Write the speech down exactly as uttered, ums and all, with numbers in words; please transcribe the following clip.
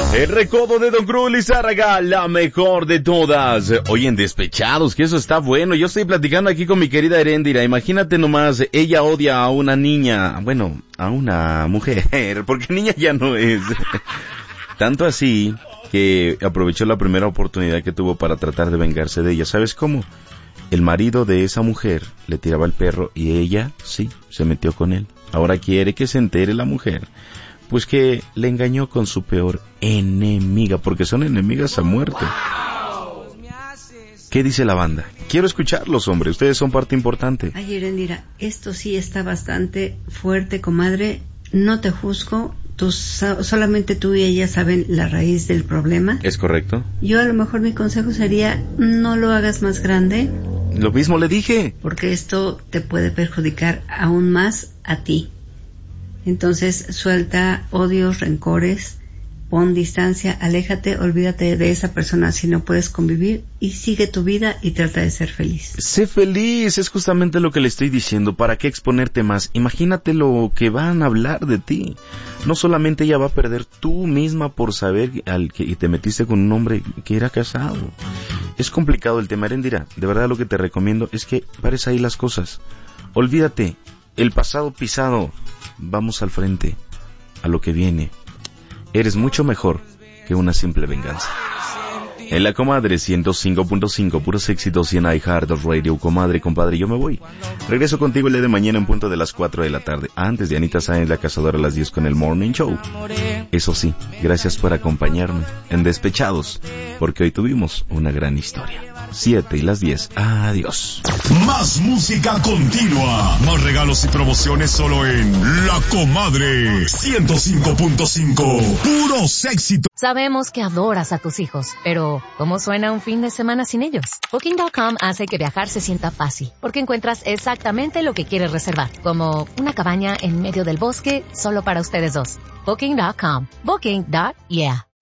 El recodo de Don Cruz Lizárraga, la mejor de todas. Oye, en Despechados, que eso está bueno. Yo estoy platicando aquí con mi querida Heréndira. Imagínate nomás, ella odia a una niña, bueno, a una mujer, porque niña ya no es. Tanto así que aprovechó la primera oportunidad que tuvo para tratar de vengarse de ella. ¿Sabes cómo? El marido de esa mujer le tiraba el perro y ella, sí, se metió con él. Ahora quiere que se entere la mujer, pues que le engañó con su peor enemiga, porque son enemigas a muerte. ¿Qué dice la banda? Quiero escucharlos, hombre, ustedes son parte importante. Ay, Erendira, esto sí está bastante fuerte, comadre. No te juzgo, tú, solamente tú y ella saben la raíz del problema. ¿Es correcto? Yo a lo mejor mi consejo sería, no lo hagas más grande. Lo mismo le dije. Porque esto te puede perjudicar aún más a ti. Entonces, suelta odios, rencores, pon distancia, aléjate, olvídate de esa persona si no puedes convivir y sigue tu vida y trata de ser feliz. Sé feliz, es justamente lo que le estoy diciendo. ¿Para qué exponerte más? Imagínate lo que van a hablar de ti. No solamente ella va a perder, tú misma por saber al que te metiste con un hombre que era casado. Es complicado el tema, Erendira. De verdad lo que te recomiendo es que pares ahí las cosas. Olvídate, el pasado pisado. Vamos al frente, a lo que viene. Eres mucho mejor que una simple venganza. En la comadre ciento cinco punto cinco, puros éxitos y en iHeart Radio. Comadre, compadre, yo me voy. Regreso contigo el día de mañana en punto de las cuatro de la tarde. Antes de Anita Sáenz, la cazadora, a las diez con el Morning Show. Eso sí, gracias por acompañarme en Despechados, porque hoy tuvimos una gran historia. siete y las diez. Adiós. Más música continua. Más regalos y promociones solo en La Comadre ciento cinco punto cinco. Puros éxitos. Sabemos que adoras a tus hijos, pero ¿cómo suena un fin de semana sin ellos? Booking punto com hace que viajar se sienta fácil, porque encuentras exactamente lo que quieres reservar, como una cabaña en medio del bosque solo para ustedes dos. Booking punto com. Booking. Yeah.